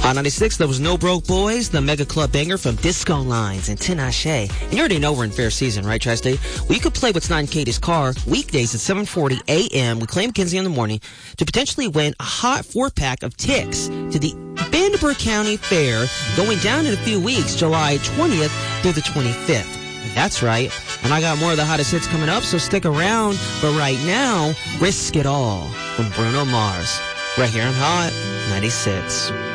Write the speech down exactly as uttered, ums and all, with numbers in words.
On ninety-six, there was No Broke Boys, the mega club banger from Disco Lines and Tinashe. And you already know we're in fair season, right, Tri-State? Well, you could play What's Not in Katie's Car weekdays at seven forty a.m. with Clay McKenzie in the morning to potentially win a hot four-pack of Ticks to the Vanderburgh County Fair going down in a few weeks, July twentieth through the twenty-fifth. That's right. And I got more of the hottest hits coming up, so stick around. But right now, Risk It All from Bruno Mars. Right here on Hot ninety-six.